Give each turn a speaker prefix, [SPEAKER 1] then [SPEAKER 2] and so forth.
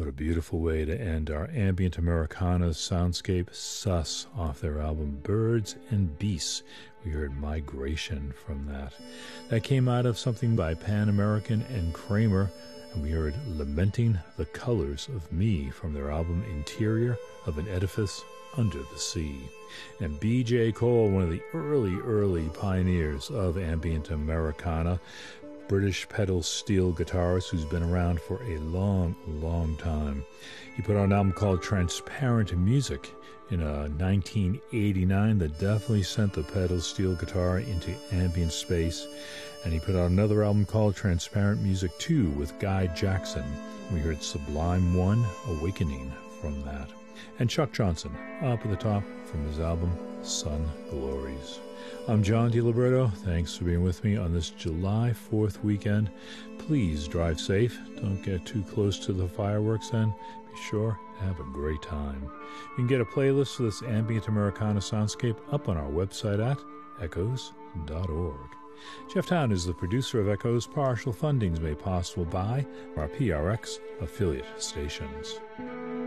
[SPEAKER 1] a beautiful way to end our ambient Americana soundscape. Sus off their album Birds and Beasts. We heard Migration from that. That came out of something by Pan American and Kramer, and we heard Lamenting the Colors of Me from their album Interior of an Edifice Under the Sea. And B.J. Cole, one of the early pioneers of ambient Americana, British pedal steel guitarist who's been around for a long time. He put out an album called Transparent Music in 1989 that definitely sent the pedal steel guitar into ambient space. And he put out another album called Transparent Music 2 with Guy Jackson. We heard Sublime One, Awakening from that. And Chuck Johnson, up at the top from his album Sun Glories. I'm John DiLiberto. Thanks for being with me on this July 4th weekend. Please drive safe. Don't get too close to the fireworks then. Be sure to have a great time. You can get a playlist for this ambient Americana soundscape up on our website at echoes.org. Jeff Town is the producer of Echoes. Partial funding is made possible by our PRX affiliate stations.